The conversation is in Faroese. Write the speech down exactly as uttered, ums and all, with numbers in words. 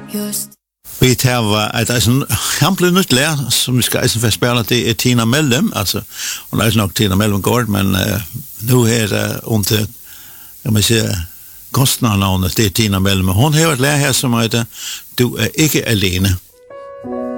Just. Vi tar et eisen hample nytt lær, som vi skal eisen forspille, det er Tina Mellem, altså, hun er nok Tina Mellem Gård, men uh, nu er det under, jeg må si, kunstnernavnet, det er Tina Mellem, hun har et lær her som heter Du er ikke alene.